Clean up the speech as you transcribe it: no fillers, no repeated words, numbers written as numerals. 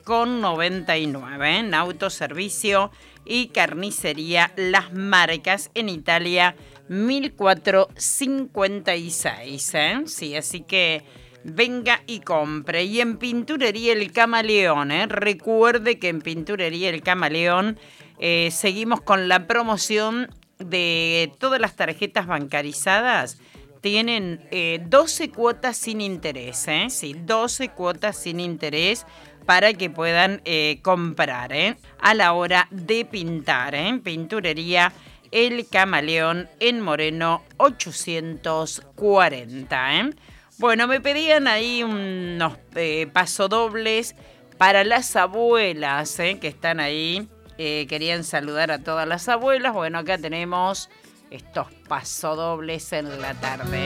$19,99 en autoservicio y carnicería Las Marcas en Italia 1456. Sí, así que venga y compre. Y en Pinturería El Camaleón, recuerde que en Pinturería El Camaleón seguimos con la promoción de todas las tarjetas bancarizadas. Tienen 12 cuotas sin interés, sí, 12 cuotas sin interés para que puedan comprar a la hora de pintar. Pinturería El Camaleón en Moreno 840. Bueno, me pedían ahí unos pasodobles para las abuelas que están ahí. Querían saludar a todas las abuelas. Bueno, acá tenemos estos pasodobles en la tarde.